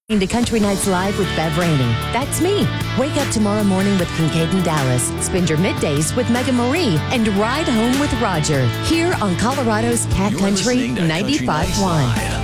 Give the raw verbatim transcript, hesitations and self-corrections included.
To Country Nights Live with Bev Rainey. That's me. Wake up tomorrow morning with Kincaid and Dallas. Spend your middays with Megan Marie and ride home with Roger. Here on Colorado's Cat You're Country listening to Country ninety-five Nights point one. Live.